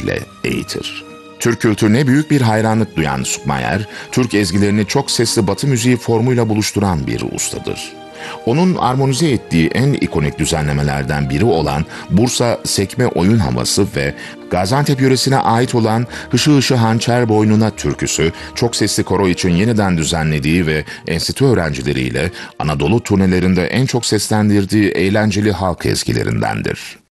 ile eğitir. Türk kültürüne büyük bir hayranlık duyan Sukmayer, Türk ezgilerini çok sesli Batı müziği formuyla buluşturan bir ustadır. Onun armonize ettiği en ikonik düzenlemelerden biri olan Bursa Sekme Oyun Havası ve Gaziantep yöresine ait olan Hışı Hışı Hançer Boynuna türküsü, çok sesli koro için yeniden düzenlediği ve enstitü öğrencileriyle Anadolu turnelerinde en çok seslendirdiği eğlenceli halk ezgilerindendir.